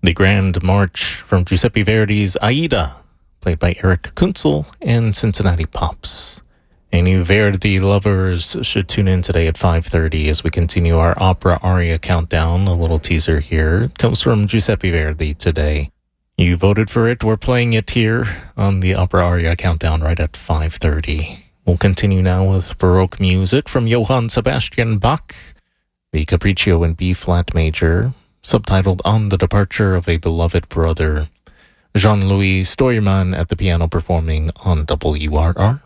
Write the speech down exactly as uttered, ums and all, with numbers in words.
The Grand March from Giuseppe Verdi's Aida, played by Eric Kunzel and Cincinnati Pops. Any Verdi lovers should tune in today at five thirty as we continue our opera aria countdown. A little teaser here. It comes from Giuseppe Verdi today. You voted for it. We're playing it here on the opera aria countdown right at five thirty. We'll continue now with Baroque music from Johann Sebastian Bach, the Capriccio in B-flat major, subtitled On the Departure of a Beloved Brother. Jean-Louis Steuermann at the piano performing on W R R.